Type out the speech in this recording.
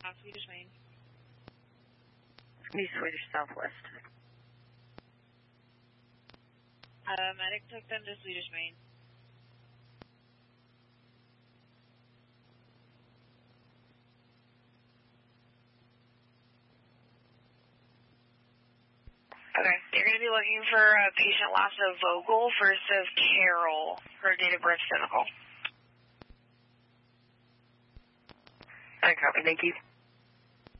Swedish Main. East Swedish Southwest. Medic took them to Swedish Main. Okay, you're going to be looking for a patient last of Vogel, first of Carol, her date of birth physical. I copy, thank you.